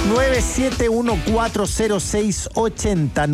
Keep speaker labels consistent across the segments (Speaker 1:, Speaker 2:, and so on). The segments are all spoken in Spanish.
Speaker 1: 971-406-80,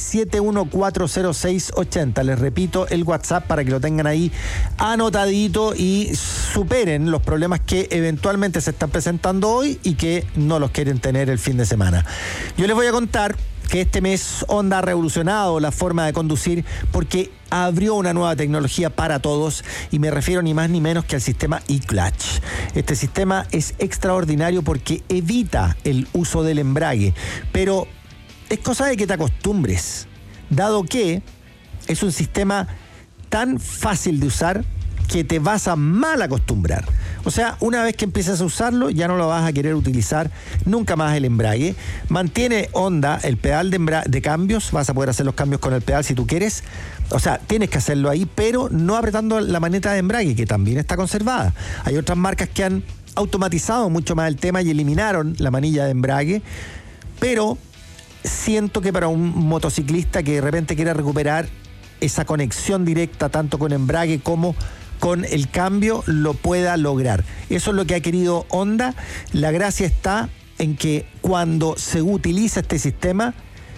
Speaker 1: 971-406-80. Les repito el WhatsApp para que lo tengan ahí anotadito y superen los problemas que eventualmente se están presentando hoy y que no los quieren tener el fin de semana. Yo les voy a contar que este mes Honda ha revolucionado la forma de conducir porque abrió una nueva tecnología para todos y me refiero ni más ni menos que al sistema eClutch. Este sistema es extraordinario porque evita el uso del embrague, pero es cosa de que te acostumbres, dado que es un sistema tan fácil de usar que te vas a mal acostumbrar. O sea, una vez que empiezas a usarlo, ya no lo vas a querer utilizar nunca más el embrague. Mantiene Honda el pedal de cambios, vas a poder hacer los cambios con el pedal si tú quieres. O sea, tienes que hacerlo ahí, pero no apretando la maneta de embrague, que también está conservada. Hay otras marcas que han automatizado mucho más el tema y eliminaron la manilla de embrague, pero siento que para un motociclista que de repente quiera recuperar esa conexión directa tanto con embrague como con el cambio lo pueda lograr. Eso es lo que ha querido Honda. La gracia está en que cuando se utiliza este sistema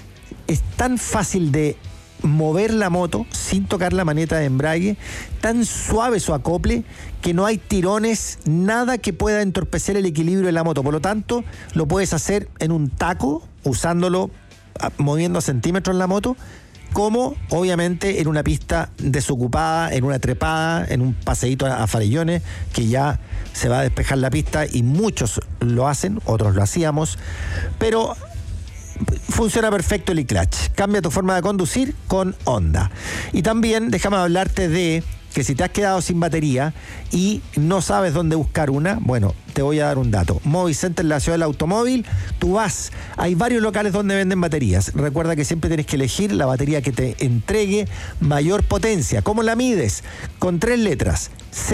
Speaker 1: es tan fácil de mover la moto sin tocar la maneta de embrague, tan suave su acople que no hay tirones, nada que pueda entorpecer el equilibrio de la moto. Por lo tanto, lo puedes hacer en un taco, usándolo, moviendo centímetros la moto, como obviamente en una pista desocupada, en una trepada, en un paseíto a Farellones, que ya se va a despejar la pista y muchos lo hacen, otros lo hacíamos, pero funciona perfecto el eClutch. Cambia tu forma de conducir con Honda. Y también déjame hablarte de que si te has quedado sin batería y no sabes dónde buscar una, bueno, te voy a dar un dato. Movicenter en la ciudad del automóvil, tú vas, hay varios locales donde venden baterías. Recuerda que siempre tienes que elegir la batería que te entregue mayor potencia. ¿Cómo la mides? Con 3 letras,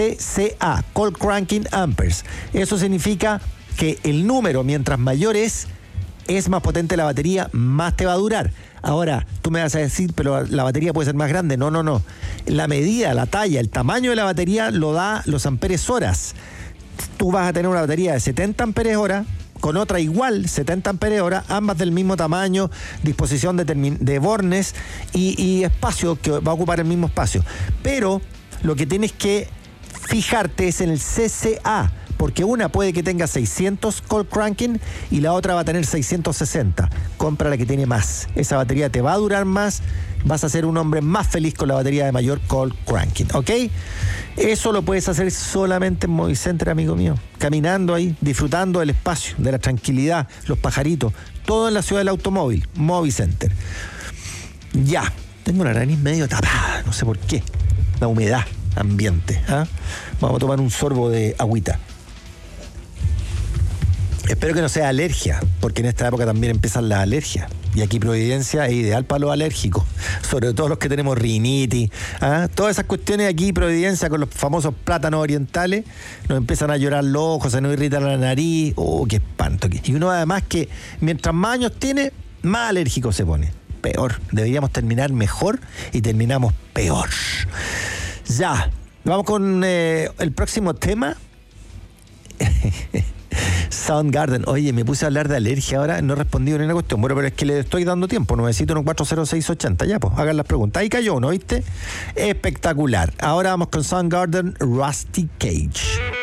Speaker 1: CCA, Cold Cranking Amperes. Eso significa que el número, mientras mayor es más potente la batería, más te va a durar. Ahora, tú me vas a decir, pero la batería puede ser más grande. No. La medida, la talla, el tamaño de la batería lo da los amperes horas. Tú vas a tener una batería de 70 amperes hora con otra igual, 70 amperes hora, ambas del mismo tamaño, disposición de bornes y espacio, que va a ocupar el mismo espacio. Pero lo que tienes que fijarte es en el CCA, porque una puede que tenga 600 cold cranking y la otra va a tener 660. Compra la que tiene más. Esa batería te va a durar más, vas a ser un hombre más feliz con la batería de mayor cold cranking, ¿ok? Eso lo puedes hacer solamente en Movicenter, amigo mío. Caminando ahí, disfrutando del espacio, de la tranquilidad, los pajaritos, todo en la ciudad del automóvil, Movicenter. Ya, tengo la nariz medio tapada, no sé por qué. La humedad ambiente, ¿ah? Vamos a tomar un sorbo de agüita. Espero que no sea alergia, porque en esta época también empiezan las alergias. Y aquí Providencia es ideal para los alérgicos, sobre todo los que tenemos rinitis. Todas esas cuestiones aquí, Providencia, con los famosos plátanos orientales, nos empiezan a llorar los ojos, se nos irrita la nariz. ¡Oh, qué espanto! Y uno además que mientras más años tiene, más alérgico se pone. Peor. Deberíamos terminar mejor y terminamos peor. Ya, vamos con el próximo tema. Soundgarden. Oye, me puse a hablar de alergia ahora, no he respondido ni una cuestión. Bueno, pero es que le estoy dando tiempo. 971-406-80. Ya, pues, hagan las preguntas. Ahí cayó uno, ¿viste? Espectacular. Ahora vamos con Soundgarden, Rusty Cage.